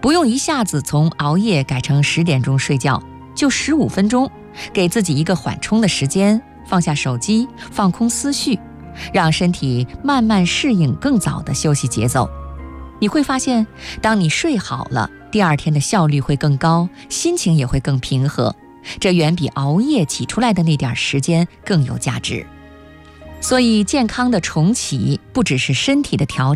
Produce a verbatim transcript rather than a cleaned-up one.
不用一下子从熬夜改成十点钟睡觉，就十五分钟，给自己一个缓冲的时间，放下手机，放空思绪，让身体慢慢适应更早的休息节奏。你会发现，当你睡好了，第二天的效率会更高，心情也会更平和，这远比熬夜挤出来的那点时间更有价值。所以健康的重启不只是身体的调